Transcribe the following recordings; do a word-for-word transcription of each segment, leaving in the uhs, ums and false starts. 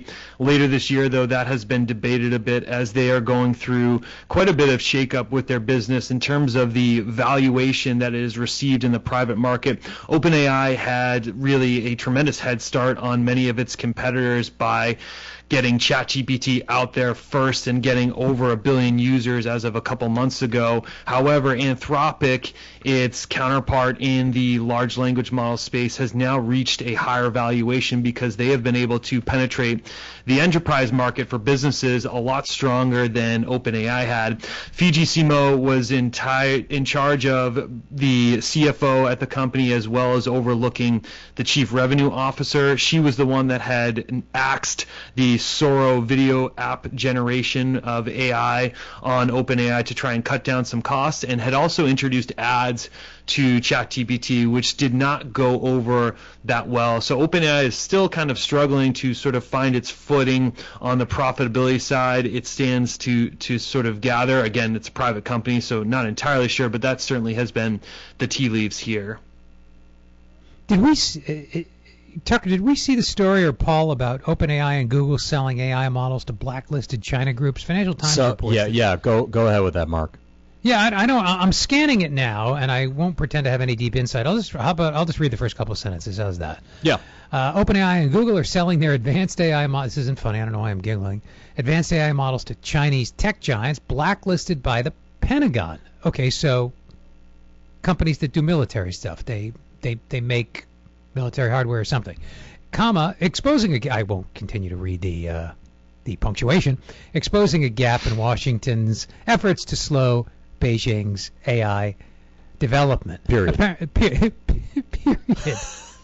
be later this year, though that has been debated a bit as they are going through quite a bit of shakeup with their business in terms of the valuation that it is received in the private market. OpenAI had really a tremendous head start on many of its competitors by getting ChatGPT out there first and getting over a billion users as of a couple months ago. However, Anthropic, its counterpart in the large language model space, has now reached a higher valuation because they have been able to penetrate the enterprise market for businesses a lot stronger than OpenAI had. Fiji Simo was in, tie, in charge of the C F O at the company as well as overlooking the chief revenue officer. She was the one that had axed the Sora video app generation of A I on OpenAI to try and cut down some costs, and had also introduced ads to ChatGPT, which did not go over that well. So OpenAI is still kind of struggling to sort of find its footing on the profitability side. It stands to to sort of gather. Again, it's a private company, so not entirely sure, but that certainly has been the tea leaves here. Did we, uh, Tucker, did we see the story, or Paul, about OpenAI and Google selling A I models to blacklisted China groups? Financial Times so, reports. Yeah, yeah. Go go ahead with that, Mark. Yeah, I, I know. I'm scanning it now, and I won't pretend to have any deep insight. I'll just how about I'll just read the first couple of sentences. How's that? Yeah. Uh, OpenAI and Google are selling their advanced A I models. This isn't funny. I don't know why I'm giggling. Advanced A I models to Chinese tech giants blacklisted by the Pentagon. Okay, so companies that do military stuff. They they they make military hardware or something. Comma, exposing a. I won't continue to read the uh, the punctuation. Exposing a gap in Washington's efforts to slow Beijing's A I development. Period. Appar- per- period.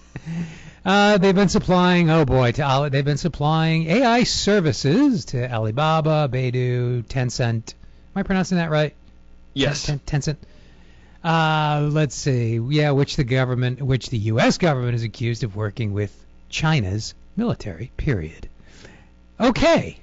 uh, they've been supplying, oh boy, to Ali- they've been supplying A I services to Alibaba, Baidu, Tencent. Am I pronouncing that right? Yes. Ten- ten- Tencent. Uh, let's see. Yeah, which the government, which the U S government is accused of working with China's military. Period. Okay.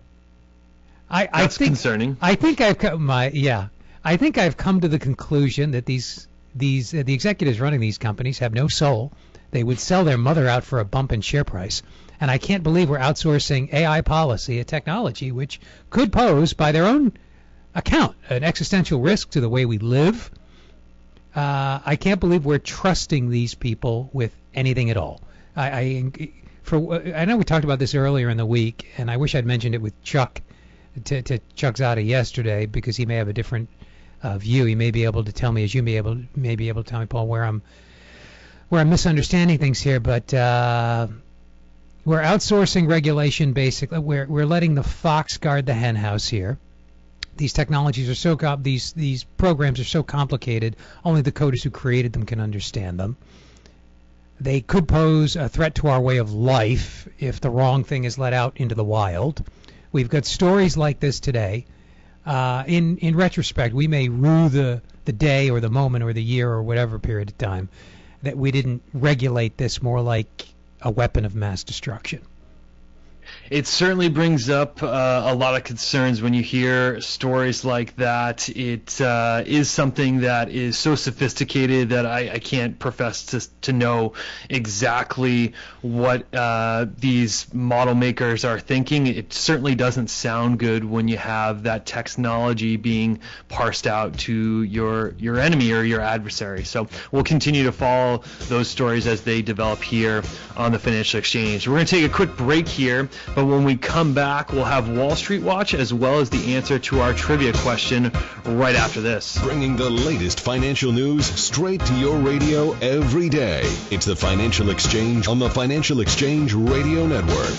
I, That's I think, concerning. I think I've come my yeah. I think I've come to the conclusion that these these uh, the executives running these companies have no soul. They would sell their mother out for a bump in share price. And I can't believe we're outsourcing A I policy, a technology which could pose, by their own account, an existential risk to the way we live. Uh, I can't believe we're trusting these people with anything at all. I, I for I know we talked about this earlier in the week, and I wish I'd mentioned it with Chuck. To, to Chuck Zada yesterday, because he may have a different uh, view. He may be able to tell me, as you may able may be able to tell me, Paul, where I'm where I'm misunderstanding things here. But uh, we're outsourcing regulation, basically. We're we're letting the fox guard the hen house here. These technologies are so com- these these programs are so complicated. Only the coders who created them can understand them. They could pose a threat to our way of life if the wrong thing is let out into the wild. We've got stories like this today. Uh, in in retrospect, we may rue the, the day or the moment or the year or whatever period of time that we didn't regulate this more like a weapon of mass destruction. It certainly brings up uh, a lot of concerns when you hear stories like that. It uh, is something that is so sophisticated that I, I can't profess to to know exactly what uh, these model makers are thinking. It certainly doesn't sound good when you have that technology being parsed out to your your enemy or your adversary. So we'll continue to follow those stories as they develop here on the Financial Exchange. We're going to take a quick break here, but when we come back, we'll have Wall Street Watch as well as the answer to our trivia question right after this. Bringing the latest financial news straight to your radio every day. It's the Financial Exchange on the Financial Exchange Radio Network.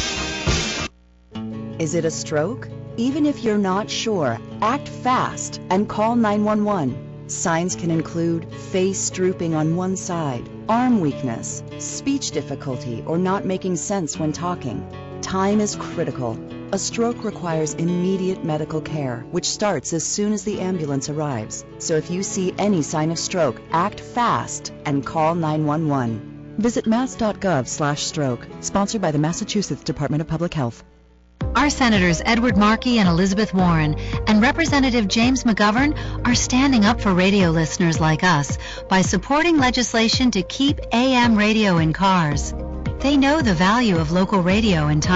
Is it a stroke? Even if you're not sure, act fast and call nine one one. Signs can include face drooping on one side, arm weakness, speech difficulty, or not making sense when talking. Time is critical. A stroke requires immediate medical care, which starts as soon as the ambulance arrives. So if you see any sign of stroke, act fast and call nine one one. Visit mass dot gov slash stroke, sponsored by the Massachusetts Department of Public Health. Our Senators Edward Markey and Elizabeth Warren and Representative James McGovern are standing up for radio listeners like us by supporting legislation to keep A M radio in cars. They know the value of local radio in times